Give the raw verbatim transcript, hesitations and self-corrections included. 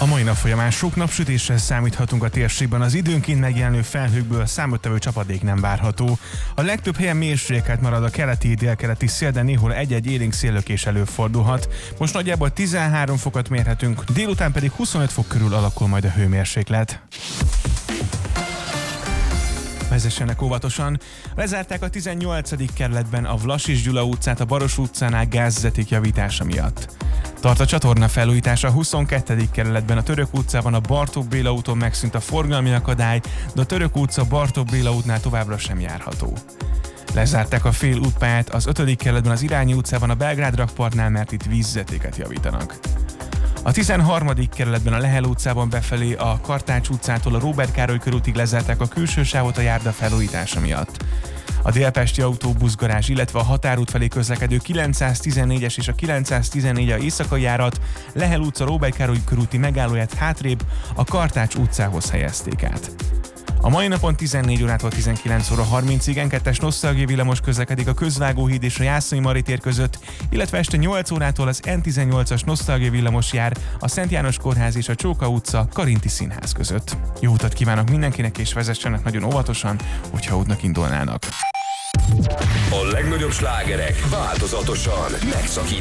A mai nap folyamán sok napsütésre számíthatunk a térségben, az időnként megjelenő felhőkből számottevő csapadék nem várható. A legtöbb helyen mérsékelt marad a keleti, délkeleti szél, de néhol egy-egy élénk széllökés előfordulhat. Most nagyjából tizenhárom fokot mérhetünk, délután pedig huszonöt fok körül alakul majd a hőmérséklet. Vezessenek óvatosan. Lezárták a tizennyolcadik kerületben a Vlassis Gyula utcát a Baros utcánál gázvezeték javítása miatt. Tart a csatorna felújítása a huszonkettő kerületben a Török utcában a Bartók Béla úton megszűnt a forgalmi akadály, de a Török utca Bartók Béla útnál továbbra sem járható. Lezárták a fél útpályát az ötödik kerületben az Irányi utcában a Belgrád rakpartnál, mert itt vízvezetéket javítanak. A tizenharmadik kerületben a Lehel utcában befelé a Kartács utcától a Róbert Károly körútig lezárták a külső sávot a járda felújítása miatt. A délpesti autóbuszgarázs, illetve a Határút felé közlekedő kilencszáztizennégyes és a kilencszáztizennégy a éjszakai járat Lehel utca Róbert Károly körúti megállóját hátrébb a Kartács utcához helyezték át. A mai napon tizennégy órától tizenkilenc óra harmincig en kettes nosztalgia villamos közlekedik a Közvágóhíd és a Jászai Mari tér között, illetve este nyolc órától az en tizennyolcas nosztalgia villamos jár a Szent János Kórház és a Csóka utca Karinti Színház között. Jó utat kívánok mindenkinek, és vezessenek nagyon óvatosan, hogyha útnak indulnának. A legnagyobb slágerek változatosan megszakítva.